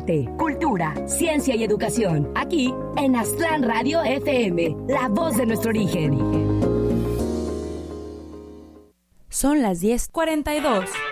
arte, cultura, ciencia y educación. Aquí en Aztlán Radio FM, la voz de nuestro origen. Son las 10:42.